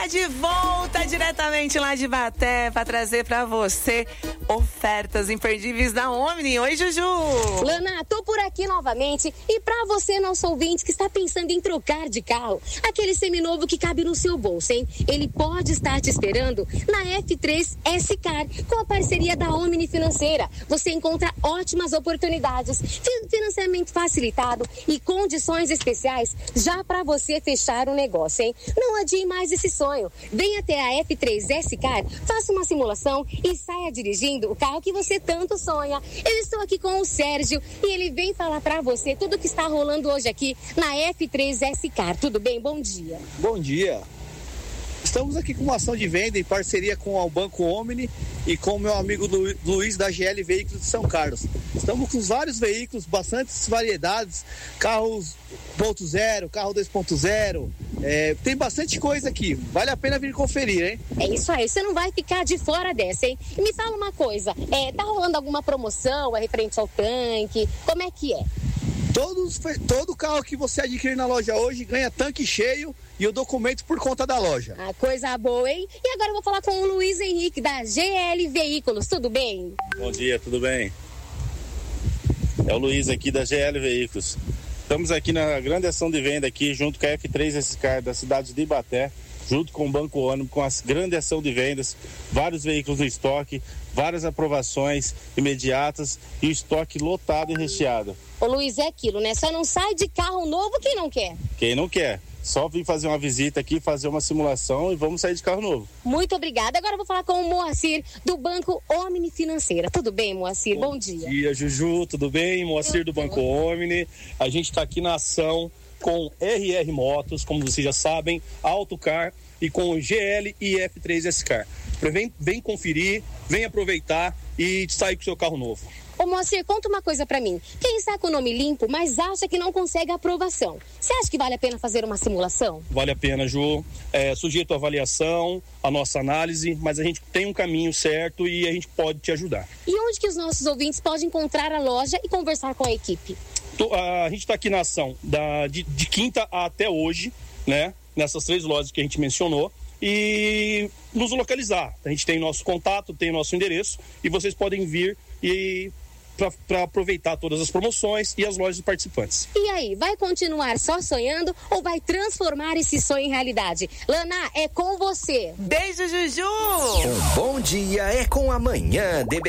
De volta diretamente lá de Ibaté para trazer para você ofertas imperdíveis da Omni. Oi, Juju! Lana, tô por aqui novamente e para você, nosso ouvinte que está pensando em trocar de carro, aquele seminovo que cabe no seu bolso, hein? Ele pode estar te esperando na F3 S-Car com a parceria da Omni Financeira. Você encontra ótimas oportunidades, financiamento facilitado e condições especiais já para você fechar o negócio, hein? Não adie mais esse sonho. Venha até a F3 S-Car, faça uma simulação e saia dirigindo o carro que você tanto sonha. Eu estou aqui com o Sérgio e ele vem falar para você tudo que está rolando hoje aqui na F3 S-Car. Tudo bem? Bom dia. Bom dia. Estamos aqui com uma ação de venda em parceria com o Banco Omni e com o meu amigo Luiz da GL Veículos de São Carlos. Estamos com vários veículos, bastantes variedades, carros 1.0, carro 2.0, tem bastante coisa aqui, vale a pena vir conferir, hein? É isso aí, você não vai ficar de fora dessa, hein? E me fala uma coisa, tá rolando alguma promoção referente ao tanque, como é que é? Todo carro que você adquirir na loja hoje ganha tanque cheio e o documento por conta da loja. Ah, coisa boa, hein? E agora eu vou falar com o Luiz Henrique da GL Veículos, tudo bem? Bom dia, tudo bem? É o Luiz aqui da GL Veículos. Estamos aqui na grande ação de venda aqui, junto com a F3 S-Car da cidade de Ibaté, junto com o Banco Omni, com a grande ação de vendas, vários veículos no estoque, várias aprovações imediatas e o estoque lotado e recheado. Ô Luiz, é aquilo, né? Só não sai de carro novo quem não quer. Quem não quer. Só vir fazer uma visita aqui, fazer uma simulação e vamos sair de carro novo. Muito obrigada. Agora eu vou falar com o Moacir, do Banco Omni Financeira. Tudo bem, Moacir? Bom dia. Bom dia, Juju. Tudo bem? Moacir do Banco Omni. A gente está aqui na ação com RR Motos, como vocês já sabem, Autocar e com GL e F3 S-Car. Vem conferir, vem aproveitar e sair com o seu carro novo. Ô Moacir, conta uma coisa pra mim. Quem está com o nome limpo, mas acha que não consegue a aprovação, você acha que vale a pena fazer uma simulação? Vale a pena, Ju. Sujeito à avaliação, a nossa análise, mas a gente tem um caminho certo e a gente pode te ajudar. E onde que os nossos ouvintes podem encontrar a loja e conversar com a equipe? A gente está aqui na ação de quinta até hoje, né? Nessas 3 lojas que a gente mencionou. E nos localizar. A gente tem nosso contato, tem nosso endereço e vocês podem vir para aproveitar todas as promoções e as lojas de participantes. E aí, vai continuar só sonhando ou vai transformar esse sonho em realidade? Lana, é com você. Beijo, Juju! Um bom dia é com a Manhã DB.